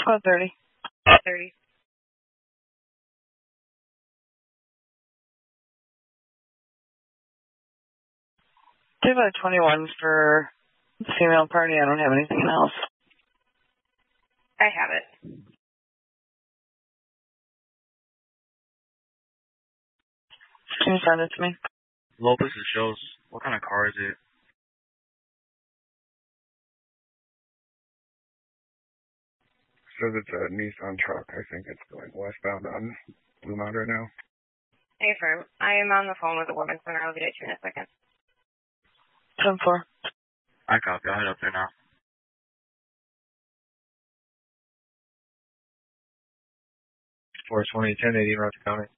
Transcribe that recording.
Squad 30. 30. Do you have a 21 for the female party? I don't have anything else. I have it. Can you send it to me? Lopez, it shows. What kind of car is it? Says it's a Nissan truck. I think it's going westbound on Blue Mound right now. Hey, firm. I am on the phone with the woman center. I'll get you in a second. 10-4. I copy. I'll head up there now. 420, 1080, Roger County.